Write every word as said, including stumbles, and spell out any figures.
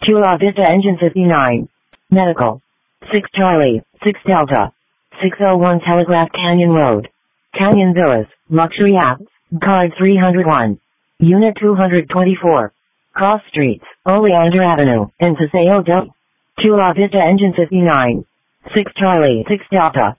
Chula Vista Engine fifty-nine. Medical. six Charlie, six Delta. six oh one Telegraph Canyon Road. Canyon Villas, Luxury Apps, Card three oh one. Unit two twenty-four. Cross Streets, Oleander Avenue, and Paseo del. Chula Vista Engine fifty-nine. six Charlie, six Delta.